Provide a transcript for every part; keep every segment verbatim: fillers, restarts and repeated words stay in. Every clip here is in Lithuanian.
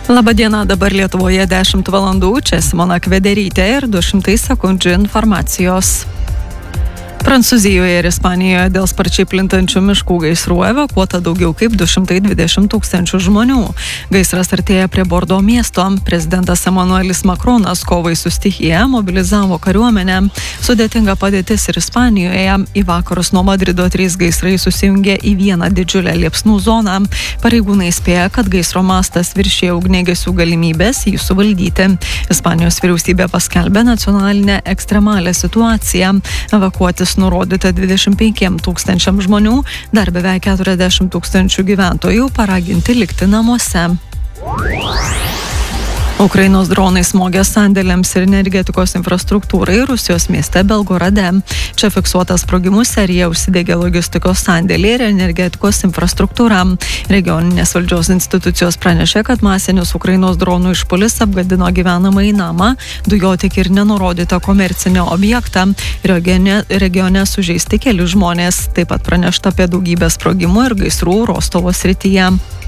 Labadiena, dabar Lietuvoje dešimt valandų, čia Simona Kvederytė ir du šimtai sekundžių informacijos. Prancūzijoje ir Ispanijoje dėl sparčiai plintančių miškų gaisrų evakuota daugiau kaip du šimtai dvidešimt tūkstančių žmonių. Gaisras artėja prie Bordo miesto. Prezidentas Emanuelis Makronas kovai su stichija mobilizavo kariuomenę. Sudėtinga padėtis ir Ispanijoje. Į vakarus nuo Madrido trys gaisrai susijungė į vieną didžiulę liepsnų zoną. Pareigūnai spėja, kad gaisro mastas viršėjo ugniagesių galimybės jį suvaldyti. Ispanijos vyriausybė paskelbė nacionalinę ekstremalią situaciją. Evakuotis nurodyta dvidešimt penkiem tūkstančiam žmonių, dar beveik keturiasdešimt tūkstančių gyventojų paraginti likti namuose. Ukrainos dronai smogė sandėliams ir energetikos infrastruktūrai Rusijos mieste Belgorode. Čia fiksuota sprogimų serija, užsidegė logistikos sandėliai ir energetikos infrastruktūra. Regioninės valdžios institucijos pranešė, kad masinis Ukrainos dronų išpuolis apgadino gyvenamąjį namą, dujotiekį ir nenurodytą komercinį objektą. Regione, regione sužeisti keli žmonės. Taip pat pranešta apie daugybę sprogimų ir gaisrų Rostovo srityje.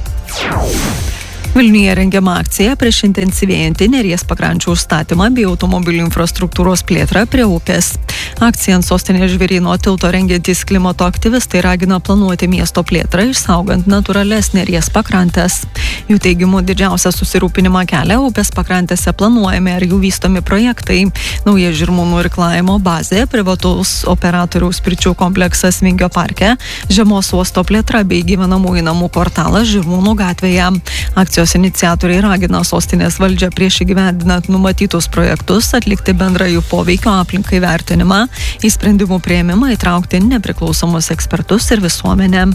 Vilniuje rengiama akcija prieš intensyvėjantį Neries pakrančių užstatymą bei automobilių infrastruktūros plėtrą prie upės. Akciją ant sostinės Žvėryno tilto rengiantys klimato aktyvistai ragina planuoti miesto plėtrą, išsaugant natūralias Neries pakrantės. Jų teigimu didžiausią susirūpinimą kelia upės pakrantėse planuojami ar jų vystomi projektai. Nauja Žirmūnų irklavimo bazė, privatus operatoriaus pirčių kompleksas Vingio parke, Žemos uosto plėtra bei gyvenamųjų namų kvartalas Žirmūnų gatvėje. Akcijos iniciatoriai ragina sostinės valdžią prieš įgyvendinant numatytus projektus atlikti bendrąjų poveikio aplinkai vertinimą, į sprendimų priėmimą įtraukti nepriklausomus ekspertus ir visuomenę.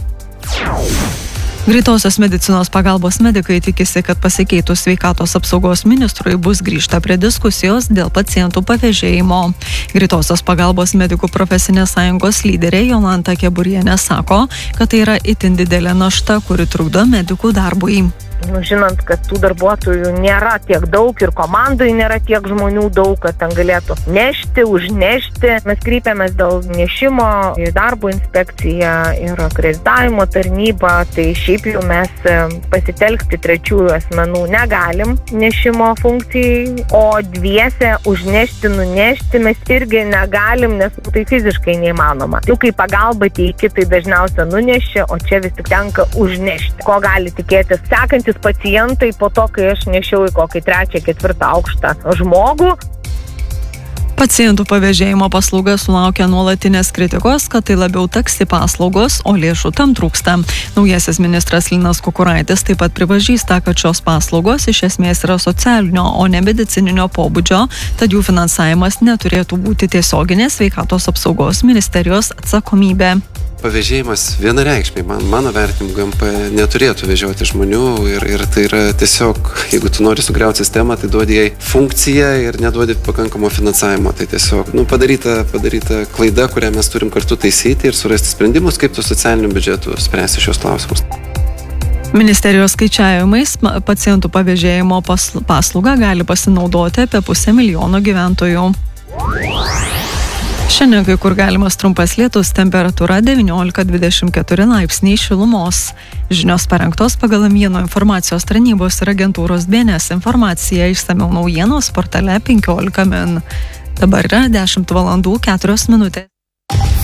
Greitosios medicinos pagalbos medikai tikisi, kad pasikeitus sveikatos apsaugos ministrui bus grįžta prie diskusijos dėl pacientų pavėžėjimo. Greitosios pagalbos medikų profesinės sąjungos lyderė Jolanta Keburienė sako, kad tai yra itin didelė našta, kuri trukdo medikų darbui. Nu, žinant, kad tų darbuotojų nėra tiek daug ir komandai nėra tiek žmonių daug, kad ten galėtų nešti, užnešti. Mes kreipiamės dėl nešimo į darbo inspekciją ir akreditavimo tarnybą, tai šiaip jau mes pasitelkti trečiųjų asmenų negalim nešimo funkcijai, o dviese užnešti, nunešti mes irgi negalim, nes tai fiziškai neįmanoma. Jau kai pagalba teiki, tai dažniausia nuneši, o čia vis tik tenka užnešti. Ko gali tikėtis sekantis pacientai po to, kai aš nešiau į kokį trečią, ketvirtą aukštą žmogų. Pacientų pavėžėjimo paslauga sulaukia nuolatinės kritikos, kad tai labiau taksi paslaugos, o lėšų tam trūksta. Naujasis ministras Linas Kukuraitis taip pat pripažįsta, kad šios paslaugos iš esmės yra socialinio, o ne medicininio pobūdžio, tad jų finansavimas neturėtų būti tiesioginė sveikatos apsaugos ministerijos atsakomybė. Pavėžėjimas vienareikšmiai, man, mano vertinimu, G M P neturėtų vežioti žmonių ir, ir tai yra tiesiog, jeigu tu nori sugriauti sistemą, tai duodi jai funkciją ir neduodi pakankamo finansavimo. Tai tiesiog nu, padaryta, padaryta klaida, kurią mes turim kartu taisyti ir surasti sprendimus, kaip tu socialiniu biudžetu spręsti šios klausimus. Ministerijos skaičiavimais pacientų pavėžėjimo paslaugą gali pasinaudoti apie pusę milijono gyventojų. Šiandien kai kur galimas trumpas lietus, temperatūra devyniolika dvidešimt keturi laipsniai šilumos. Žinios parengtos pagal Mieno informacijos tarnybos ir agentūros B N S informacija, išsamiau naujienos portale penkiolika min. Dabar yra dešimt valandų keturios minutės.